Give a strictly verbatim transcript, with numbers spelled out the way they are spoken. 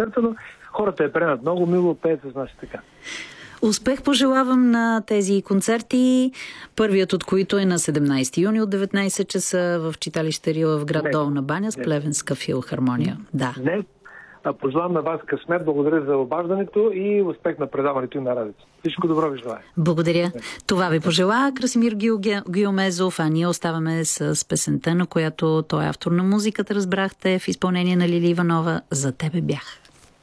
концерта, но хората я приемат много мило, пеят с нас така. Успех пожелавам на тези концерти, първият от които е на седемнайсети юни от деветнайсет часа в читалище Рила в град Долна баня с Плевенска филхармония. Да. Не. Пожелавам на вас късмет, благодаря за обаждането и успех на предаването и на радиото. Всичко добро ви желая. Благодаря. Това ви пожела Красимир Гюмезов, а ние оставаме с песента, на която той е автор на музиката, разбрахте, в изпълнение на Лили Иванова. За тебе бях.